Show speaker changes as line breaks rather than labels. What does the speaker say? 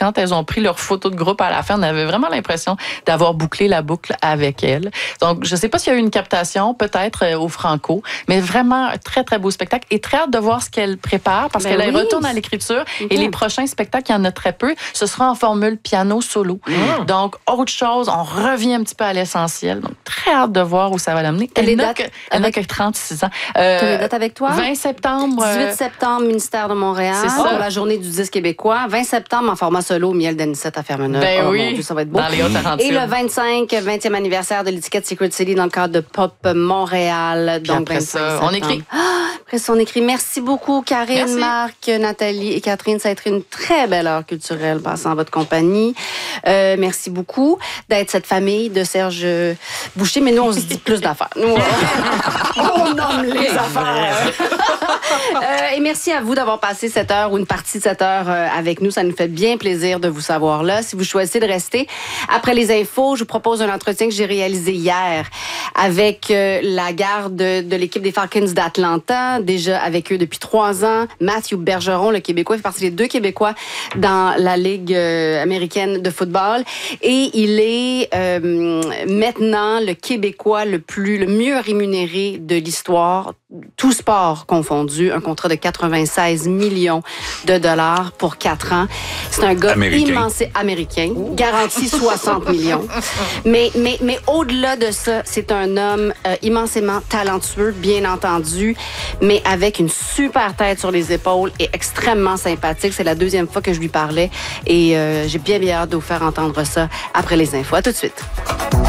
quand elles ont pris leur photo de groupe à la fin, on avait vraiment l'impression d'avoir bouclé la boucle avec elles. Donc, je sais pas s'il y a eu une captation, peut-être au Franco, mais vraiment un très, très beau spectacle et très hâte de voir ce qu'elle prépare parce qu'elle retourne à l'écriture et les prochains spectacles, il y en a très peu, ce sera en formule piano solo. Donc, autre chose, on revient un petit peu à l'essentiel. Donc, très hâte de voir où ça va l'amener. Elle n'a que 36 ans.
Tu as les dates avec toi?
20 septembre.
18 septembre, Ministère de Montréal.
C'est ça.
Pour la journée du disque québécois. 20 septembre, en format solo, Miel d'Anicette à Fermeneuve.
Ben oui.
Mon Dieu, ça va être beau.
Dans les Hautes-Laurentides.
Et le 25, 20e anniversaire de l'étiquette Secret City dans le cadre de Pop Montréal.
Puis donc, après ça, on écrit.
Après ça, on écrit. Merci beaucoup, Karine, Marc, Nathalie et Catherine. Ça a été une très belle heure culturelle passant en votre compagnie. Merci beaucoup d'être cette famille de Serge Boucher. Mais nous, on se dit plus d'affaires. Nous, on nomme les affaires. Et merci à vous d'avoir passé cette heure ou une partie de cette heure avec nous. Ça nous fait bien plaisir de vous savoir là. Si vous choisissez de rester après les infos, je vous propose un entretien que j'ai réalisé hier avec la garde de l'équipe des Falcons d'Atlanta, déjà avec eux depuis 3 ans. Matthew Bergeron, le Québécois, fait partie des 2 Québécois dans la Ligue américaine de football. Et il est maintenant le Québécois le mieux rémunéré de l'histoire, tout sport confondu, un contrat de 96 millions de dollars pour 4 ans. C'est un gars immense américain, garanti 60 millions. Mais au-delà de ça, c'est un homme immensément talentueux, bien entendu, mais avec une super tête sur les épaules et extrêmement sympathique. C'est la 2e fois que je lui parlais et j'ai bien hâte de vous faire entendre ça après les infos. À tout de suite.